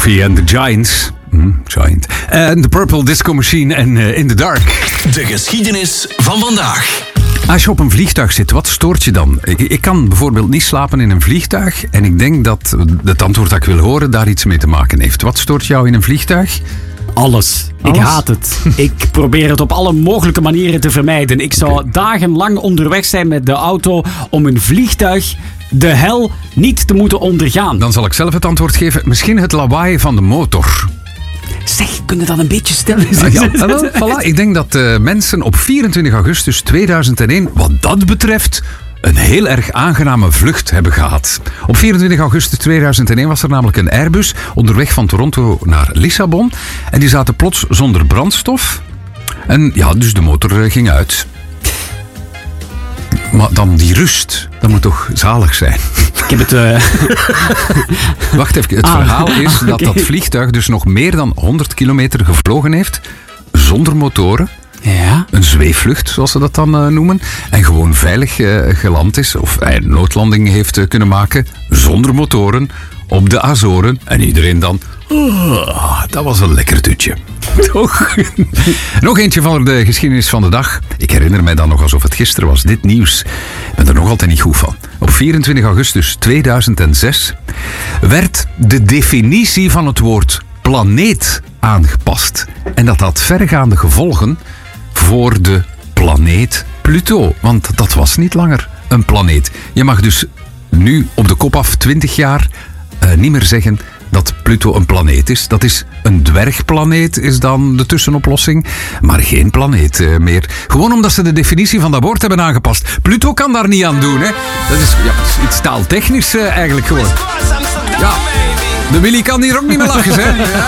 Sophie and the Giants. Giant. En The Purple Disco Machine en In the Dark. De geschiedenis van vandaag. Als je op een vliegtuig zit, wat stoort je dan? Ik kan bijvoorbeeld niet slapen in een vliegtuig. En ik denk dat het antwoord dat ik wil horen daar iets mee te maken heeft. Wat stoort jou in een vliegtuig? Alles. Ik haat het. Ik probeer het op alle mogelijke manieren te vermijden. Ik zou dagenlang onderweg zijn met de auto om een vliegtuig de hel niet te moeten ondergaan. Dan zal ik zelf het antwoord geven. Misschien het lawaai van de motor. Zeg, kun je dat een beetje stellen? Voilà. Ik denk dat mensen op 24 augustus 2001, wat dat betreft, een heel erg aangename vlucht hebben gehad. Op 24 augustus 2001 was er namelijk een Airbus onderweg van Toronto naar Lissabon. En die zaten plots zonder brandstof. En ja, dus de motor ging uit. Maar dan die rust, dat moet toch zalig zijn? Ik heb het... Wacht even, het verhaal is dat vliegtuig dus nog meer dan 100 kilometer gevlogen heeft, zonder motoren. Ja? Een zweefvlucht, zoals ze dat dan noemen. En gewoon veilig geland is, of een noodlanding heeft kunnen maken, zonder motoren, op de Azoren. En iedereen dan... dat was een lekker dutje. Toch? Nog eentje van de geschiedenis van de dag. Ik herinner mij dan nog alsof het gisteren was. Dit nieuws. Ik ben er nog altijd niet goed van. Op 24 augustus 2006 werd de definitie van het woord planeet aangepast. En dat had verregaande gevolgen voor de planeet Pluto. Want dat was niet langer een planeet. Je mag dus nu op de kop af 20 jaar niet meer zeggen dat Pluto een planeet is. Dat is een dwergplaneet, is dan de tussenoplossing. Maar geen planeet meer. Gewoon omdat ze de definitie van dat woord hebben aangepast. Pluto kan daar niet aan doen, hè. Dat is iets taaltechnisch eigenlijk gewoon. Ja, de Willy kan hier ook niet meer lachen, hè.